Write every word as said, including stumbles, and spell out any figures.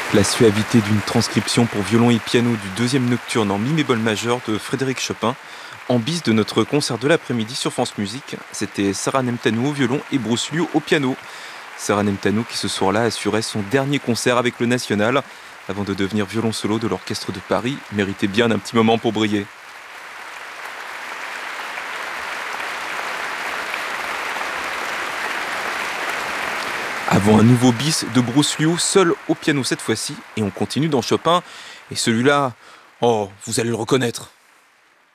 La suavité d'une transcription pour violon et piano du deuxième nocturne en mi bémol majeur de Frédéric Chopin. En bis de notre concert de l'après-midi sur France Musique, c'était Sarah Nemtanou au violon et Bruce Liu au piano. Sarah Nemtanou qui ce soir-là assurait son dernier concert avec le National, avant de devenir violon solo de l'Orchestre de Paris, méritait bien un petit moment pour briller. Avant un nouveau bis de Bruce Liu, seul au piano cette fois-ci, et on continue dans Chopin, et celui-là, oh, vous allez le reconnaître.